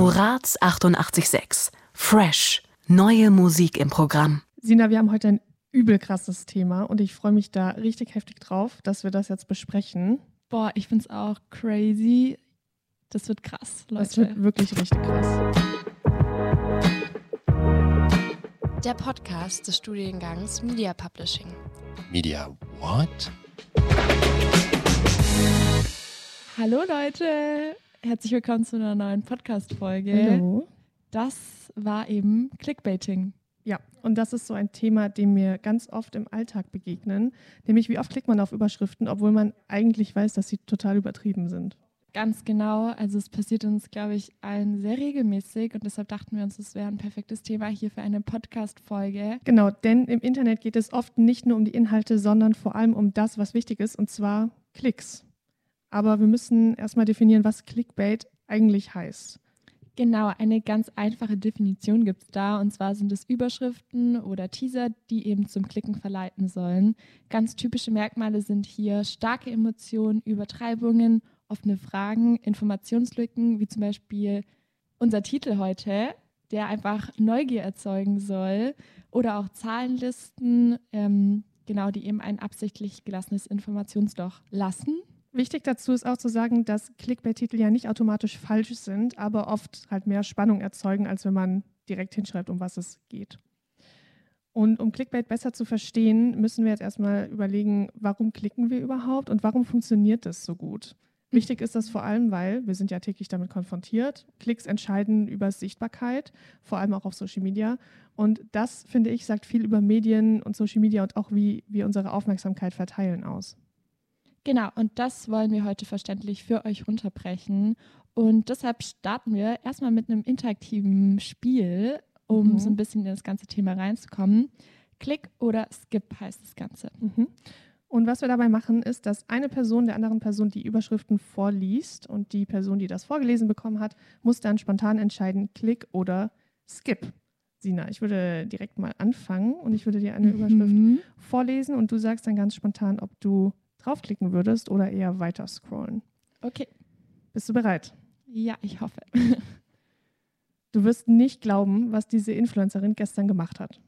Horaz 88.6. Fresh. Neue Musik im Programm. Sina, wir haben heute ein übel krasses Thema und ich freue mich da richtig heftig drauf, dass wir das jetzt besprechen. Boah, ich find's auch crazy. Das wird krass, Leute. Das wird wirklich richtig krass. Der Podcast des Studiengangs Media Publishing. Media what? Hallo Leute, herzlich willkommen zu einer neuen Podcast-Folge. Hallo. Das war eben Clickbaiting. Ja, und das ist so ein Thema, dem wir ganz oft im Alltag begegnen. Nämlich, wie oft klickt man auf Überschriften, obwohl man eigentlich weiß, dass sie total übertrieben sind. Ganz genau, also es passiert uns, glaube ich, allen sehr regelmäßig und deshalb dachten wir uns, es wäre ein perfektes Thema hier für eine Podcast-Folge. Genau, denn im Internet geht es oft nicht nur um die Inhalte, sondern vor allem um das, was wichtig ist, und zwar Klicks. Aber wir müssen erstmal definieren, was Clickbait eigentlich heißt. Genau, eine ganz einfache Definition gibt es da, und zwar sind es Überschriften oder Teaser, die eben zum Klicken verleiten sollen. Ganz typische Merkmale sind hier starke Emotionen, Übertreibungen, offene Fragen, Informationslücken, wie zum Beispiel unser Titel heute, der einfach Neugier erzeugen soll, oder auch Zahlenlisten, die eben ein absichtlich gelassenes Informationsloch lassen. Wichtig dazu ist auch zu sagen, dass Clickbait-Titel ja nicht automatisch falsch sind, aber oft halt mehr Spannung erzeugen, als wenn man direkt hinschreibt, um was es geht. Und um Clickbait besser zu verstehen, müssen wir jetzt erstmal überlegen, warum klicken wir überhaupt und warum funktioniert das so gut? Wichtig ist das vor allem, weil wir sind ja täglich damit konfrontiert. Klicks entscheiden über Sichtbarkeit, vor allem auch auf Social Media. Und das, finde ich, sagt viel über Medien und Social Media und auch, wie wir unsere Aufmerksamkeit verteilen aus. Genau, und das wollen wir heute verständlich für euch runterbrechen. Und deshalb starten wir erstmal mit einem interaktiven Spiel, um so ein bisschen in das ganze Thema reinzukommen. Click oder Skip heißt das Ganze. Und was wir dabei machen, ist, dass eine Person der anderen Person die Überschriften vorliest und die Person, die das vorgelesen bekommen hat, muss dann spontan entscheiden, Click oder Skip. Sina, ich würde direkt mal anfangen und ich würde dir eine Überschrift vorlesen und du sagst dann ganz spontan, ob du draufklicken würdest oder eher weiter scrollen. Okay. Bist du bereit? Ja, ich hoffe. Du wirst nicht glauben, was diese Influencerin gestern gemacht hat.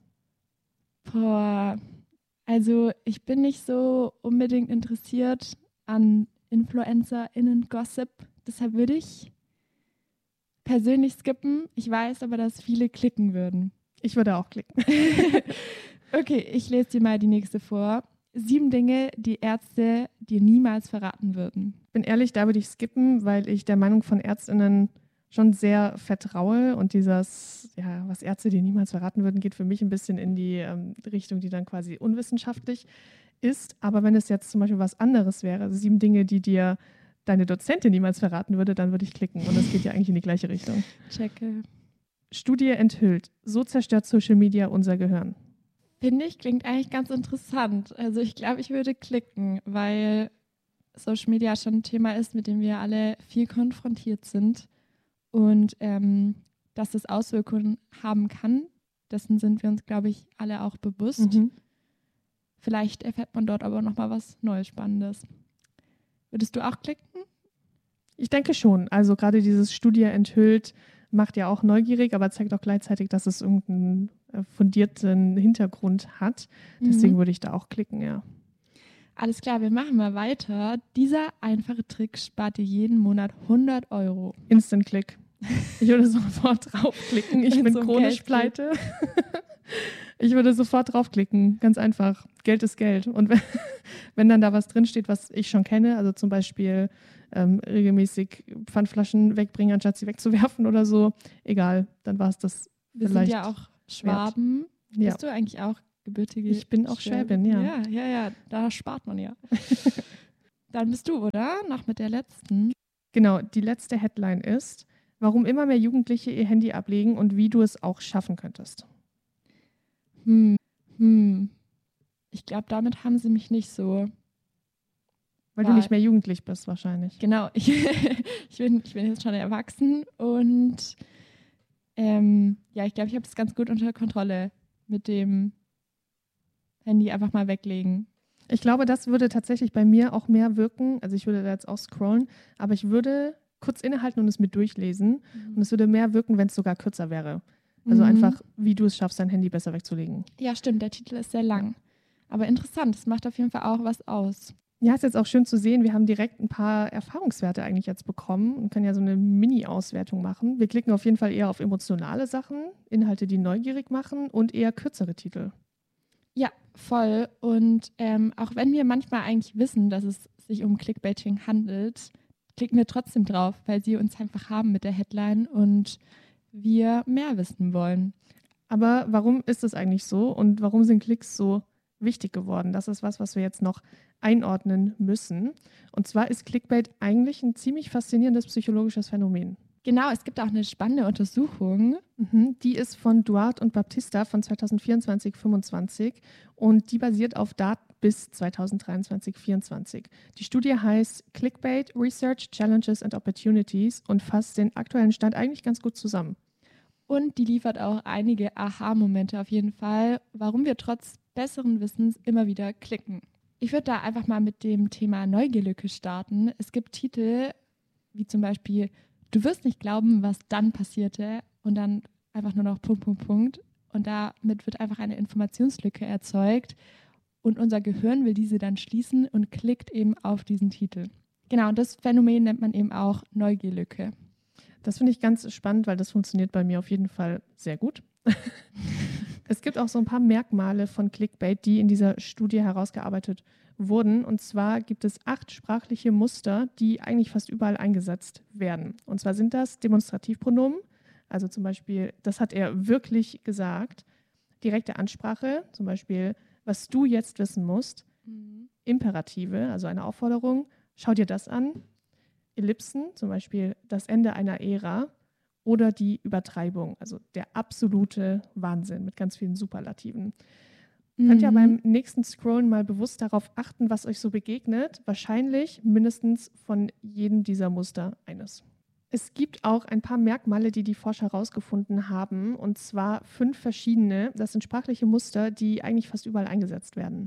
Boah, also ich bin nicht so unbedingt interessiert an InfluencerInnen-Gossip. Deshalb würde ich persönlich skippen. Ich weiß aber, dass viele klicken würden. Ich würde auch klicken. Okay, ich lese dir mal die nächste vor. 7 Dinge, die Ärzte dir niemals verraten würden. Ich bin ehrlich, da würde ich skippen, weil ich der Meinung von ÄrztInnen schon sehr vertraue und dieses, ja, was Ärzte dir niemals verraten würden, geht für mich ein bisschen in die Richtung, die dann quasi unwissenschaftlich ist. Aber wenn es jetzt zum Beispiel was anderes wäre, also 7 Dinge, die dir deine Dozentin niemals verraten würde, dann würde ich klicken. Und das geht ja eigentlich in die gleiche Richtung. Checke. Studie enthüllt. So zerstört Social Media unser Gehirn. Finde ich, klingt eigentlich ganz interessant. Also ich glaube, ich würde klicken, weil Social Media schon ein Thema ist, mit dem wir alle viel konfrontiert sind. Und dass es Auswirkungen haben kann, dessen sind wir uns, glaube ich, alle auch bewusst. Vielleicht erfährt man dort aber nochmal was Neues, Spannendes. Würdest du auch klicken? Ich denke schon. Also gerade dieses Studie enthüllt macht ja auch neugierig, aber zeigt auch gleichzeitig, dass es irgendeinen fundierten Hintergrund hat. Deswegen würde ich da auch klicken, ja. Alles klar, wir machen mal weiter. Dieser einfache Trick spart dir jeden Monat 100 €. Instant-Click. Ich würde sofort draufklicken. Ich bin So ein chronisch pleite. Ich würde sofort draufklicken. Ganz einfach. Geld ist Geld. Und wenn dann da was drinsteht, was ich schon kenne, also zum Beispiel regelmäßig Pfandflaschen wegbringen, anstatt sie wegzuwerfen oder so, egal, dann war es das Wir vielleicht. sind ja auch Schwaben. Ja. Bist du eigentlich auch gebürtige Ich bin auch Schwäbin, ja. Ja, da spart man ja. Dann bist du, oder? Noch mit der letzten. Genau, die letzte Headline ist, warum immer mehr Jugendliche ihr Handy ablegen und wie du es auch schaffen könntest. Ich glaube, damit haben sie mich nicht so. Weil du nicht mehr jugendlich bist wahrscheinlich. Genau, ich bin jetzt schon erwachsen und ich glaube, ich habe das ganz gut unter Kontrolle mit dem Handy einfach mal weglegen. Ich glaube, das würde tatsächlich bei mir auch mehr wirken. Also ich würde da jetzt auch scrollen, aber ich würde kurz innehalten und es mit durchlesen. Und es würde mehr wirken, wenn es sogar kürzer wäre. Also einfach, wie du es schaffst, dein Handy besser wegzulegen. Ja, stimmt, der Titel ist sehr lang. Aber interessant, es macht auf jeden Fall auch was aus. Ja, ist jetzt auch schön zu sehen. Wir haben direkt ein paar Erfahrungswerte eigentlich jetzt bekommen und können ja so eine Mini-Auswertung machen. Wir klicken auf jeden Fall eher auf emotionale Sachen, Inhalte, die neugierig machen und eher kürzere Titel. Ja, voll. Und auch wenn wir manchmal eigentlich wissen, dass es sich um Clickbaiting handelt, klicken wir trotzdem drauf, weil sie uns einfach haben mit der Headline und wir mehr wissen wollen. Aber warum ist es eigentlich so und warum sind Klicks so wichtig geworden? Das ist was wir jetzt noch einordnen müssen. Und zwar ist Clickbait eigentlich ein ziemlich faszinierendes psychologisches Phänomen. Genau, es gibt auch eine spannende Untersuchung. Die ist von Duarte und Baptista von 2024-25 und die basiert auf Daten bis 2023-24. Die Studie heißt Clickbait, Research, Challenges and Opportunities und fasst den aktuellen Stand eigentlich ganz gut zusammen. Und die liefert auch einige Aha-Momente auf jeden Fall, warum wir trotz besseren Wissens immer wieder klicken. Ich würde da einfach mal mit dem Thema Neugierlücke starten. Es gibt Titel wie zum Beispiel Du wirst nicht glauben, was dann passierte und dann einfach nur noch ... Und damit wird einfach eine Informationslücke erzeugt und unser Gehirn will diese dann schließen und klickt eben auf diesen Titel. Genau, und das Phänomen nennt man eben auch Neugierlücke. Das finde ich ganz spannend, weil das funktioniert bei mir auf jeden Fall sehr gut. Es gibt auch so ein paar Merkmale von Clickbait, die in dieser Studie herausgearbeitet wurden. Und zwar gibt es 8 sprachliche Muster, die eigentlich fast überall eingesetzt werden. Und zwar sind das Demonstrativpronomen, also zum Beispiel, das hat er wirklich gesagt, direkte Ansprache, zum Beispiel, was du jetzt wissen musst, Imperative, also eine Aufforderung, schau dir das an, Ellipsen, zum Beispiel das Ende einer Ära oder die Übertreibung, also der absolute Wahnsinn mit ganz vielen Superlativen. Könnt ihr beim nächsten Scrollen mal bewusst darauf achten, was euch so begegnet. Wahrscheinlich mindestens von jedem dieser Muster eines. Es gibt auch ein paar Merkmale, die die Forscher herausgefunden haben, und zwar 5 verschiedene. Das sind sprachliche Muster, die eigentlich fast überall eingesetzt werden.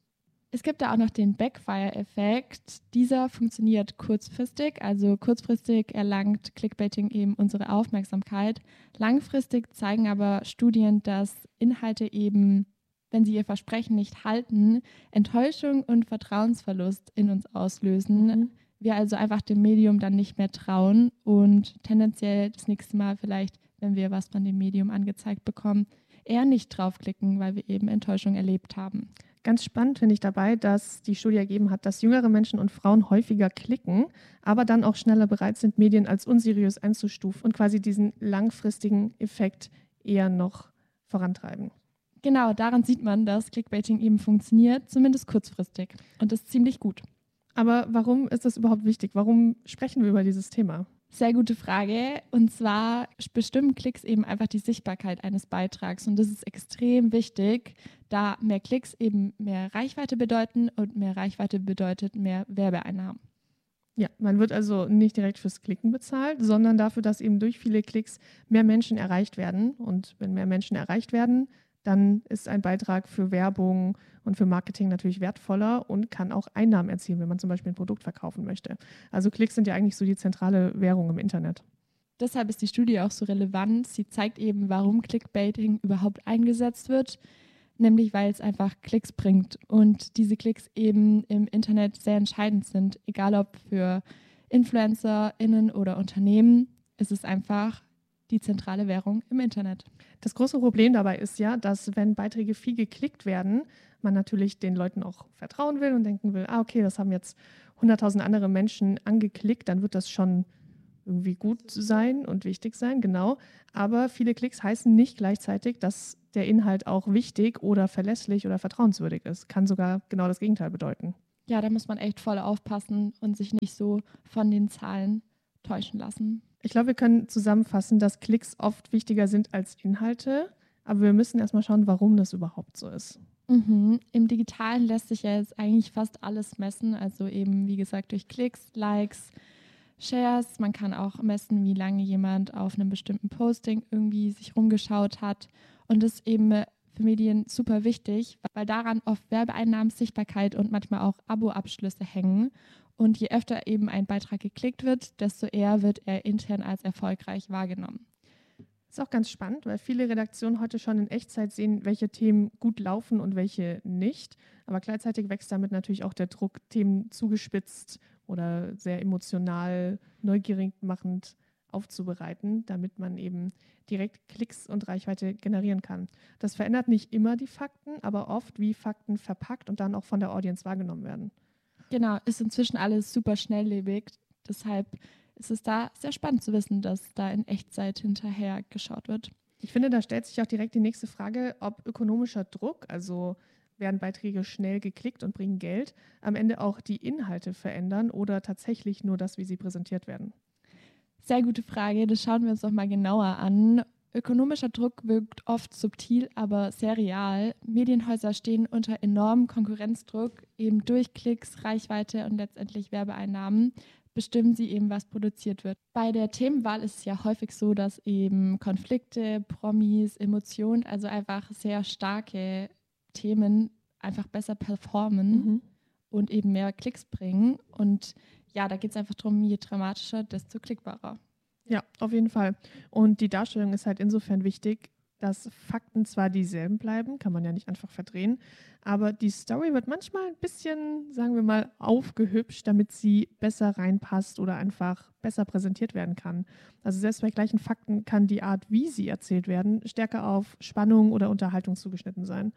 Es gibt da auch noch den Backfire-Effekt. Dieser funktioniert kurzfristig, also kurzfristig erlangt Clickbaiting eben unsere Aufmerksamkeit. Langfristig zeigen aber Studien, dass Inhalte eben, wenn sie ihr Versprechen nicht halten, Enttäuschung und Vertrauensverlust in uns auslösen. Wir also einfach dem Medium dann nicht mehr trauen und tendenziell das nächste Mal vielleicht, wenn wir was von dem Medium angezeigt bekommen, eher nicht draufklicken, weil wir eben Enttäuschung erlebt haben. Ganz spannend finde ich dabei, dass die Studie ergeben hat, dass jüngere Menschen und Frauen häufiger klicken, aber dann auch schneller bereit sind, Medien als unseriös einzustufen und quasi diesen langfristigen Effekt eher noch vorantreiben. Genau, daran sieht man, dass Clickbaiting eben funktioniert, zumindest kurzfristig. Und das ist ziemlich gut. Aber warum ist das überhaupt wichtig? Warum sprechen wir über dieses Thema? Sehr gute Frage. Und zwar bestimmen Klicks eben einfach die Sichtbarkeit eines Beitrags. Und das ist extrem wichtig, da mehr Klicks eben mehr Reichweite bedeuten und mehr Reichweite bedeutet mehr Werbeeinnahmen. Ja, man wird also nicht direkt fürs Klicken bezahlt, sondern dafür, dass eben durch viele Klicks mehr Menschen erreicht werden. Und wenn mehr Menschen erreicht werden, dann ist ein Beitrag für Werbung und für Marketing natürlich wertvoller und kann auch Einnahmen erzielen, wenn man zum Beispiel ein Produkt verkaufen möchte. Also Klicks sind ja eigentlich so die zentrale Währung im Internet. Deshalb ist die Studie auch so relevant. Sie zeigt eben, warum Clickbaiting überhaupt eingesetzt wird, nämlich weil es einfach Klicks bringt und diese Klicks eben im Internet sehr entscheidend sind. Egal ob für InfluencerInnen oder Unternehmen, ist es einfach die zentrale Währung im Internet. Das große Problem dabei ist ja, dass wenn Beiträge viel geklickt werden, man natürlich den Leuten auch vertrauen will und denken will, okay, das haben jetzt 100.000 andere Menschen angeklickt, dann wird das schon irgendwie gut sein und wichtig sein, genau. Aber viele Klicks heißen nicht gleichzeitig, dass der Inhalt auch wichtig oder verlässlich oder vertrauenswürdig ist. Kann sogar genau das Gegenteil bedeuten. Ja, da muss man echt voll aufpassen und sich nicht so von den Zahlen täuschen lassen. Ich glaube, wir können zusammenfassen, dass Klicks oft wichtiger sind als Inhalte, aber wir müssen erstmal schauen, warum das überhaupt so ist. Im Digitalen lässt sich ja jetzt eigentlich fast alles messen, also eben wie gesagt durch Klicks, Likes, Shares. Man kann auch messen, wie lange jemand auf einem bestimmten Posting irgendwie sich rumgeschaut hat und das ist eben für Medien super wichtig, weil daran oft Werbeeinnahmen, Sichtbarkeit und manchmal auch Abo-Abschlüsse hängen. Und je öfter eben ein Beitrag geklickt wird, desto eher wird er intern als erfolgreich wahrgenommen. Ist auch ganz spannend, weil viele Redaktionen heute schon in Echtzeit sehen, welche Themen gut laufen und welche nicht. Aber gleichzeitig wächst damit natürlich auch der Druck, Themen zugespitzt oder sehr emotional, neugierig machend aufzubereiten, damit man eben direkt Klicks und Reichweite generieren kann. Das verändert nicht immer die Fakten, aber oft, wie Fakten verpackt und dann auch von der Audience wahrgenommen werden. Genau, ist inzwischen alles super schnelllebig. Deshalb ist es da sehr spannend zu wissen, dass da in Echtzeit hinterher geschaut wird. Ich finde, da stellt sich auch direkt die nächste Frage, ob ökonomischer Druck, also werden Beiträge schnell geklickt und bringen Geld, am Ende auch die Inhalte verändern oder tatsächlich nur das, wie sie präsentiert werden. Sehr gute Frage, das schauen wir uns noch mal genauer an. Ökonomischer Druck wirkt oft subtil, aber sehr real. Medienhäuser stehen unter enormem Konkurrenzdruck, eben durch Klicks, Reichweite und letztendlich Werbeeinnahmen bestimmen sie eben, was produziert wird. Bei der Themenwahl ist es ja häufig so, dass eben Konflikte, Promis, Emotionen, also einfach sehr starke Themen einfach besser performen und eben mehr Klicks bringen. Und ja, da geht es einfach darum, je dramatischer, desto klickbarer. Ja, auf jeden Fall. Und die Darstellung ist halt insofern wichtig, dass Fakten zwar dieselben bleiben, kann man ja nicht einfach verdrehen, aber die Story wird manchmal ein bisschen, sagen wir mal, aufgehübscht, damit sie besser reinpasst oder einfach besser präsentiert werden kann. Also selbst bei gleichen Fakten kann die Art, wie sie erzählt werden, stärker auf Spannung oder Unterhaltung zugeschnitten sein.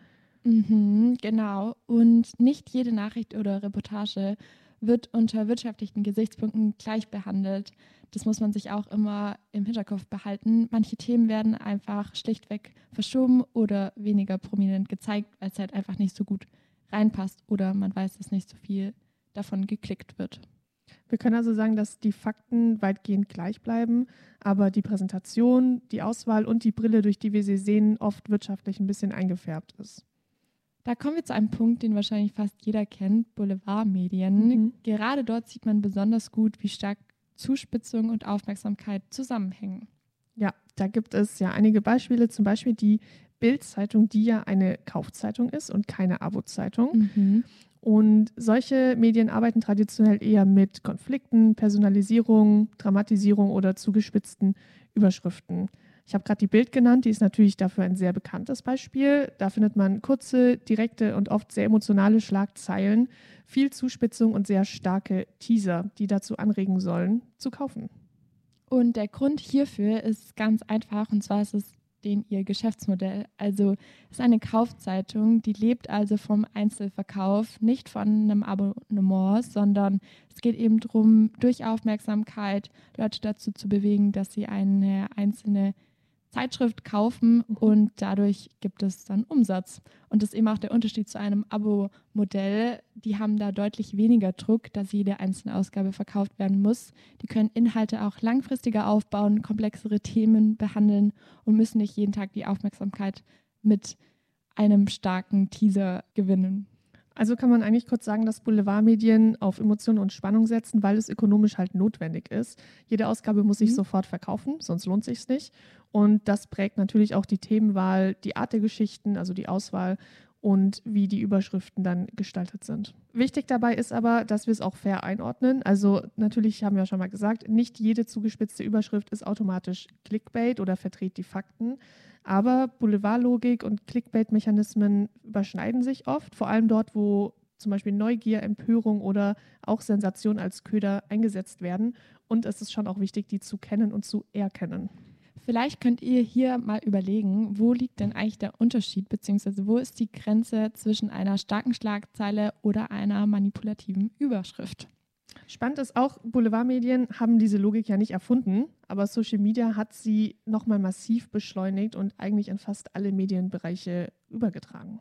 Genau. Und nicht jede Nachricht oder Reportage wird unter wirtschaftlichen Gesichtspunkten gleich behandelt. Das muss man sich auch immer im Hinterkopf behalten. Manche Themen werden einfach schlichtweg verschoben oder weniger prominent gezeigt, weil es halt einfach nicht so gut reinpasst oder man weiß, dass nicht so viel davon geklickt wird. Wir können also sagen, dass die Fakten weitgehend gleich bleiben, aber die Präsentation, die Auswahl und die Brille, durch die wir sie sehen, oft wirtschaftlich ein bisschen eingefärbt ist. Da kommen wir zu einem Punkt, den wahrscheinlich fast jeder kennt, Boulevardmedien. Gerade dort sieht man besonders gut, wie stark Zuspitzung und Aufmerksamkeit zusammenhängen. Ja, da gibt es ja einige Beispiele, zum Beispiel die Bild-Zeitung, die ja eine Kaufzeitung ist und keine Abo-Zeitung. Und solche Medien arbeiten traditionell eher mit Konflikten, Personalisierung, Dramatisierung oder zugespitzten Überschriften. Ich habe gerade die Bild genannt, die ist natürlich dafür ein sehr bekanntes Beispiel. Da findet man kurze, direkte und oft sehr emotionale Schlagzeilen, viel Zuspitzung und sehr starke Teaser, die dazu anregen sollen, zu kaufen. Und der Grund hierfür ist ganz einfach, und zwar ist es ihr Geschäftsmodell. Also es ist eine Kaufzeitung, die lebt also vom Einzelverkauf, nicht von einem Abonnement, sondern es geht eben darum, durch Aufmerksamkeit Leute dazu zu bewegen, dass sie eine einzelne Zeitschrift kaufen und dadurch gibt es dann Umsatz. Und das ist eben auch der Unterschied zu einem Abo-Modell. Die haben da deutlich weniger Druck, dass jede einzelne Ausgabe verkauft werden muss. Die können Inhalte auch langfristiger aufbauen, komplexere Themen behandeln und müssen nicht jeden Tag die Aufmerksamkeit mit einem starken Teaser gewinnen. Also kann man eigentlich kurz sagen, dass Boulevardmedien auf Emotionen und Spannung setzen, weil es ökonomisch halt notwendig ist. Jede Ausgabe muss sich sofort verkaufen, sonst lohnt sich es nicht. Und das prägt natürlich auch die Themenwahl, die Art der Geschichten, also die Auswahl und wie die Überschriften dann gestaltet sind. Wichtig dabei ist aber, dass wir es auch fair einordnen. Also natürlich haben wir ja schon mal gesagt, nicht jede zugespitzte Überschrift ist automatisch Clickbait oder verdreht die Fakten. Aber Boulevardlogik und Clickbait-Mechanismen überschneiden sich oft, vor allem dort, wo zum Beispiel Neugier, Empörung oder auch Sensation als Köder eingesetzt werden. Und es ist schon auch wichtig, die zu kennen und zu erkennen. Vielleicht könnt ihr hier mal überlegen, wo liegt denn eigentlich der Unterschied, beziehungsweise wo ist die Grenze zwischen einer starken Schlagzeile oder einer manipulativen Überschrift? Spannend ist auch, Boulevardmedien haben diese Logik ja nicht erfunden, aber Social Media hat sie nochmal massiv beschleunigt und eigentlich in fast alle Medienbereiche übergetragen.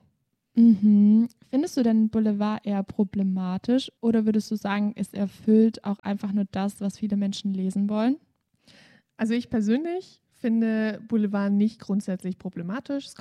Findest du denn Boulevard eher problematisch oder würdest du sagen, es erfüllt auch einfach nur das, was viele Menschen lesen wollen? Also ich persönlich finde Boulevard nicht grundsätzlich problematisch.